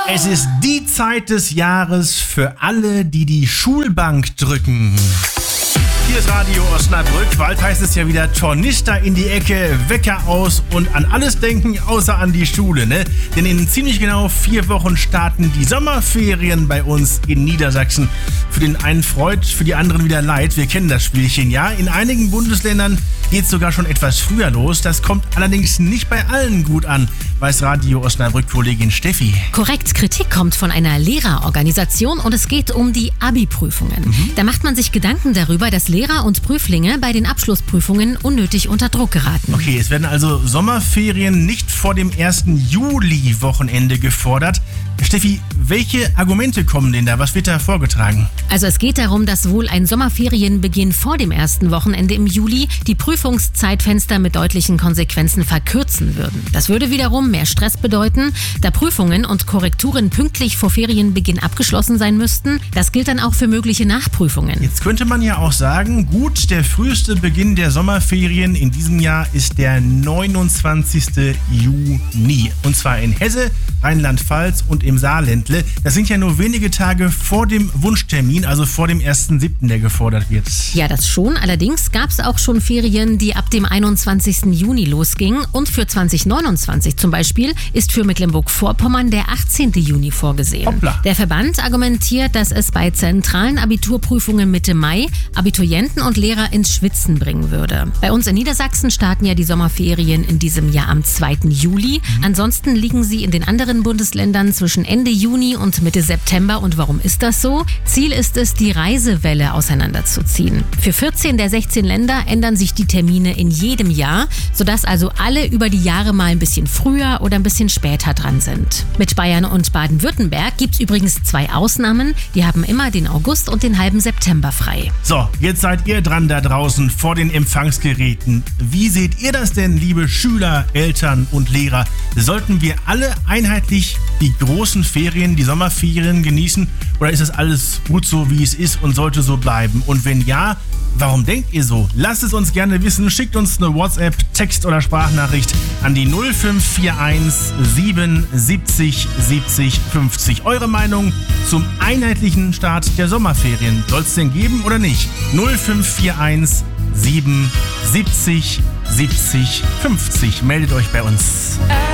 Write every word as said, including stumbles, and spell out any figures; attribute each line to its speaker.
Speaker 1: Es ist die Zeit des Jahres für alle, die die Schulbank drücken. Hier ist Radio Osnabrück. Bald heißt es ja wieder Tornister in die Ecke, Wecker aus und an alles denken, außer an die Schule, ne? Denn in ziemlich genau vier Wochen starten die Sommerferien bei uns in Niedersachsen. Für den einen freut, für die anderen wieder leid. Wir kennen das Spielchen, ja. In einigen Bundesländern geht es sogar schon etwas früher los. Das kommt allerdings nicht bei allen gut an, weiß Radio Osnabrück-Kollegin Steffi.
Speaker 2: Korrekt, Kritik kommt von einer Lehrerorganisation und es geht um die Abi-Prüfungen. Mhm. Da macht man sich Gedanken darüber, dass Lehrer und Prüflinge bei den Abschlussprüfungen unnötig unter Druck geraten.
Speaker 1: Okay, es werden also Sommerferien nicht vor dem ersten Juli-Wochenende gefordert. Steffi, welche Argumente kommen denn da? Was wird da vorgetragen?
Speaker 2: Also es geht darum, dass wohl ein Sommerferienbeginn vor dem ersten Wochenende im Juli die Prüfungszeitfenster mit deutlichen Konsequenzen verkürzen würden. Das würde wiederum mehr Stress bedeuten, da Prüfungen und Korrekturen pünktlich vor Ferienbeginn abgeschlossen sein müssten. Das gilt dann auch für mögliche Nachprüfungen.
Speaker 1: Jetzt könnte man ja auch sagen, gut, der früheste Beginn der Sommerferien in diesem Jahr ist der neunundzwanzigsten Juni. Und zwar in Hesse, Rheinland-Pfalz und im Saarländle. Das sind ja nur wenige Tage vor dem Wunschtermin, also vor dem ersten siebten, der gefordert wird.
Speaker 2: Ja, das schon. Allerdings gab es auch schon Ferien, die ab dem einundzwanzigsten Juni losgingen. Und für zwanzig neunundzwanzig zum Beispiel ist für Mecklenburg-Vorpommern der achtzehnten Juni vorgesehen.
Speaker 1: Hoppla.
Speaker 2: Der Verband argumentiert, dass es bei zentralen Abiturprüfungen Mitte Mai Abiturienten und Lehrer ins Schwitzen bringen würde. Bei uns in Niedersachsen starten ja die Sommerferien in diesem Jahr am zweiten Juli. Mhm. Ansonsten liegen sie in den anderen Bundesländern zwischen Ende Juni und Mitte September. Und warum ist das so? Ziel ist es, die Reisewelle auseinanderzuziehen. Für vierzehn der sechzehn Länder ändern sich die Termine in jedem Jahr, sodass also alle über die Jahre mal ein bisschen früher oder ein bisschen später dran sind. Mit Bayern und Baden-Württemberg gibt es übrigens zwei Ausnahmen. Die haben immer den August und den halben September frei.
Speaker 1: So, jetzt seid ihr dran da draußen vor den Empfangsgeräten. Wie seht ihr das denn, liebe Schüler, Eltern und Lehrer? Sollten wir alle einheitlich die großen Ferien, die Sommerferien genießen? Oder ist das alles gut so, wie es ist und sollte so bleiben? Und wenn ja, warum denkt ihr so? Lasst es uns gerne wissen. Schickt uns eine WhatsApp, Text- oder Sprachnachricht an die null fünf vier eins sieben siebzig siebzig fünfzig. Eure Meinung zum einheitlichen Start der Sommerferien. Soll es denn geben oder nicht? null fünf vier eins sieben siebzig siebzig fünfzig. Meldet euch bei uns.